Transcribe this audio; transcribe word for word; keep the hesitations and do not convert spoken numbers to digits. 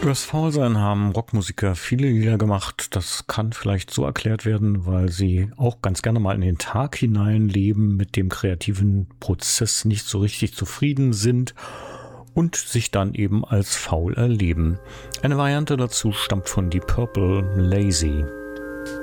Übers Faulsein haben Rockmusiker viele Lieder gemacht. Das kann vielleicht so erklärt werden, weil sie auch ganz gerne mal in den Tag hinein leben, mit dem kreativen Prozess nicht so richtig zufrieden sind und sich dann eben als faul erleben. Eine Variante dazu stammt von Deep Purple, Lazy.